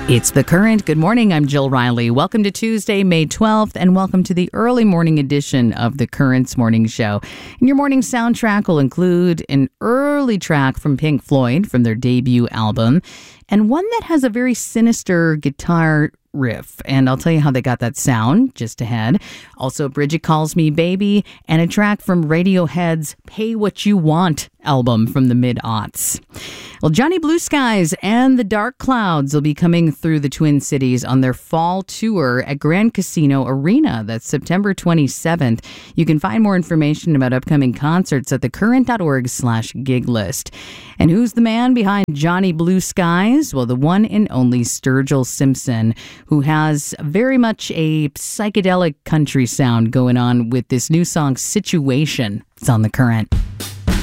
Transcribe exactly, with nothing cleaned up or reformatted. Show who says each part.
Speaker 1: It's The Current. Good morning. I'm Jill Riley. Welcome to Tuesday, May twelfth, and welcome to the early morning edition of The Current's Morning Show. And your morning soundtrack will include an early track from Pink Floyd from their debut album, and one that has a very sinister guitar riff, and I'll tell you how they got that sound just ahead. Also, Bridget Calls Me Baby, and a track from Radiohead's Pay What You Want album from the mid-aughts. Well, Johnny Blue Skies and the Dark Clouds will be coming through the Twin Cities on their fall tour at Grand Casino Arena. That's September twenty-seventh. You can find more information about upcoming concerts at thecurrent.org slash gig list. And who's the man behind Johnny Blue Skies? Well, the one and only Sturgill Simpson, who has very much a psychedelic country sound going on with this new song, Situation. It's on The Current.